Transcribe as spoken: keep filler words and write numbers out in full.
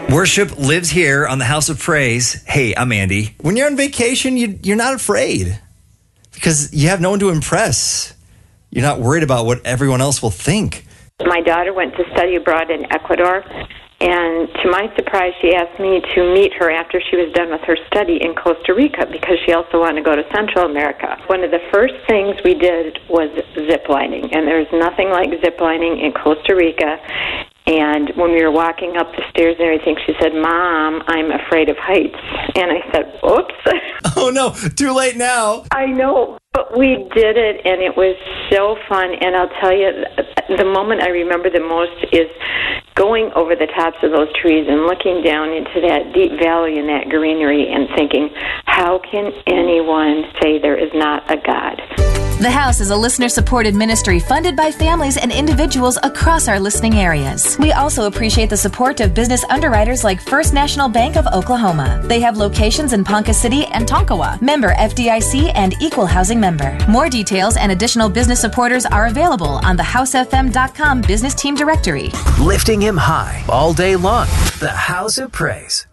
Worship lives here on the House of Praise. Hey, I'm Andy. When you're on vacation, you, you're not afraid because you have no one to impress. You're not worried about what everyone else will think. My daughter went to study abroad in Ecuador, and to my surprise, she asked me to meet her after she was done with her study in Costa Rica because she also wanted to go to Central America. One of the first things we did was ziplining, and there's nothing like ziplining in Costa Rica. And when we were walking up the stairs and everything, she said, "Mom, I'm afraid of heights." And I said, "Oops." Oh, no, too late now. I know, but we did it, and it was so fun. And I'll tell you, the moment I remember the most is going over the tops of those trees and looking down into that deep valley and that greenery and thinking, how can anyone say there is not a God? The House is a listener-supported ministry funded by families and individuals across our listening areas. We also appreciate the support of business underwriters like First National Bank of Oklahoma. They have locations in Ponca City and Tonkawa, member F D I C and equal housing member. More details and additional business supporters are available on the house f m dot com business team directory. Lifting him high all day long. The House of Praise.